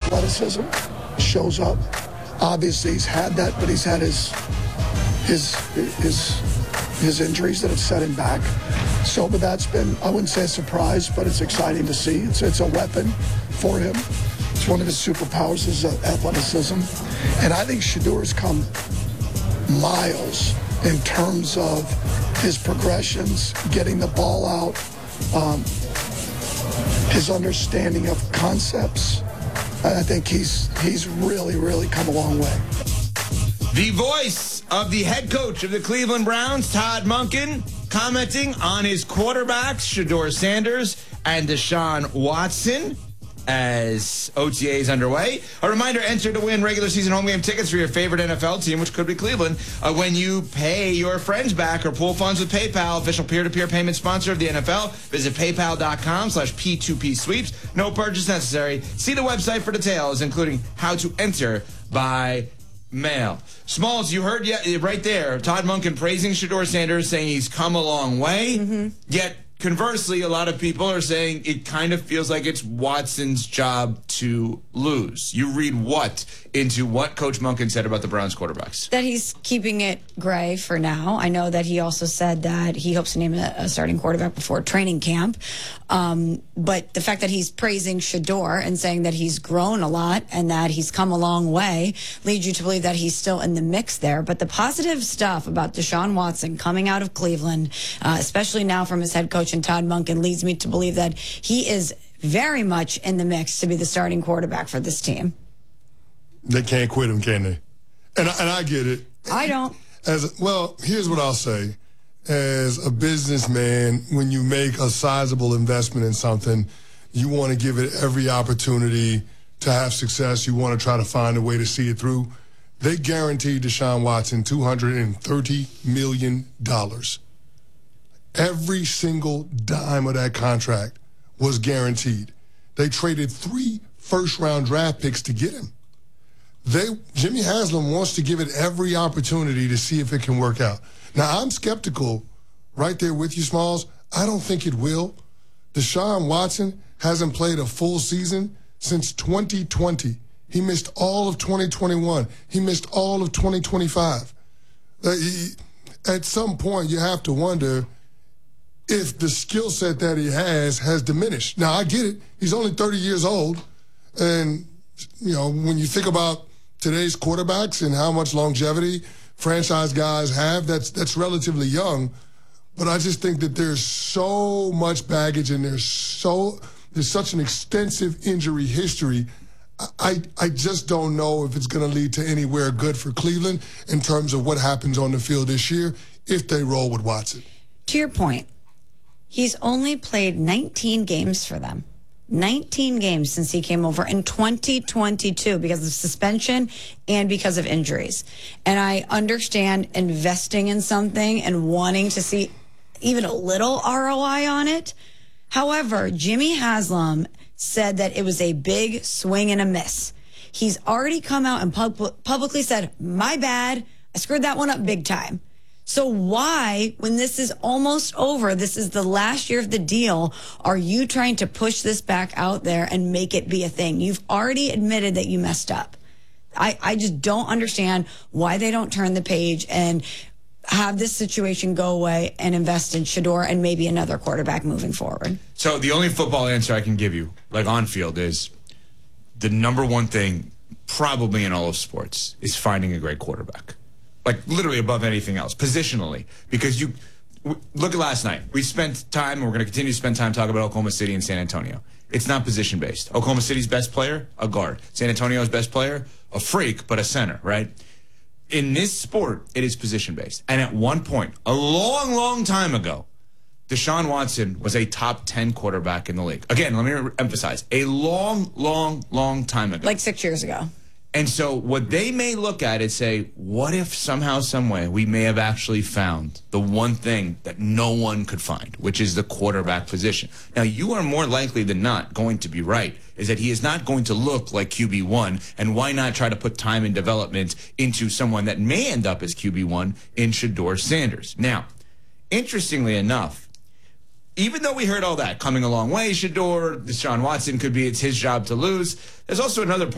athleticism shows up. Obviously, he's had that, but he's had his injuries that have set him back. So, but that's been, I wouldn't say a surprise, but it's exciting to see. It's a weapon for him. It's one of his superpowers is athleticism. And I think Shedeur's come miles in terms of his progressions, getting the ball out, his understanding of concepts. I think he's really, really come a long way. The voice of the head coach of the Cleveland Browns, Todd Monken, commenting on his quarterbacks, Shedeur Sanders and Deshaun Watson, as OTA is underway. A reminder, enter to win regular season home game tickets for your favorite NFL team, which could be Cleveland, when you pay your friends back or pool funds with PayPal, official peer-to-peer payment sponsor of the NFL. Visit paypal.com/P2P sweeps. No purchase necessary. See the website for details, including how to enter by mail. Smalls, you heard right there, Todd Monken praising Shedeur Sanders, saying he's come a long way, yet conversely, a lot of people are saying it kind of feels like it's Watson's job to lose. You read what into what Coach Monken said about the Browns quarterbacks? That he's keeping it gray for now. I know that he also said that he hopes to name a starting quarterback before training camp. But the fact that he's praising Shedeur and saying that he's grown a lot and that he's come a long way leads you to believe that he's still in the mix there. But the positive stuff about Deshaun Watson coming out of Cleveland, especially now from his head coach and Todd Monken, leads me to believe that he is very much in the mix to be the starting quarterback for this team. They can't quit him, can they? And I get it. I don't. Well, here's what I'll say. As a businessman, when you make a sizable investment in something, you want to give it every opportunity to have success. You want to try to find a way to see it through. They guaranteed Deshaun Watson $230 million. Every single dime of that contract was guaranteed. They traded 3 first-round draft picks to get him. Jimmy Haslam wants to give it every opportunity to see if it can work out. Now, I'm skeptical right there with you, Smalls. I don't think it will. Deshaun Watson hasn't played a full season since 2020. He missed all of 2021. He missed all of 2025. At some point, you have to wonder if the skill set that he has diminished. Now, I get it. He's only 30 years old. And, you know, when you think about today's quarterbacks and how much longevity franchise guys have, that's relatively young. But I just think that there's so much baggage and there's such an extensive injury history. I just don't know if it's going to lead to anywhere good for Cleveland in terms of what happens on the field this year if they roll with Watson. To your point, he's only played 19 games for them. 19 games since he came over in 2022 because of suspension and because of injuries. And I understand investing in something and wanting to see even a little ROI on it. However, Jimmy Haslam said that it was a big swing and a miss. He's already come out and publicly said, my bad, I screwed that one up big time. So why, when this is almost over, this is the last year of the deal, are you trying to push this back out there and make it be a thing? You've already admitted that you messed up. I just don't understand why they don't turn the page and have this situation go away and invest in Shedeur and maybe another quarterback moving forward. So the only football answer I can give you, like on field, is the number one thing probably in all of sports is finding a great quarterback. Like literally above anything else, positionally. Because you look at last night. We spent time, and we're going to continue to spend time talking about Oklahoma City and San Antonio. It's not position-based. Oklahoma City's best player, a guard. San Antonio's best player, a freak, but a center, right? In this sport, it is position-based. And at one point, a long, long time ago, Deshaun Watson was a top 10 quarterback in the league. Again, let me emphasize, a long, long, long time ago. Like 6 years ago. And so what they may look at is say, what if somehow, some way, we may have actually found the one thing that no one could find, which is the quarterback position. Now, you are more likely than not going to be right, is that he is not going to look like QB1, and why not try to put time and development into someone that may end up as QB1 in Shedeur Sanders. Now, interestingly enough, even though we heard all that, coming a long way, Shedeur, Deshaun Watson could be, it's his job to lose, there's also another part.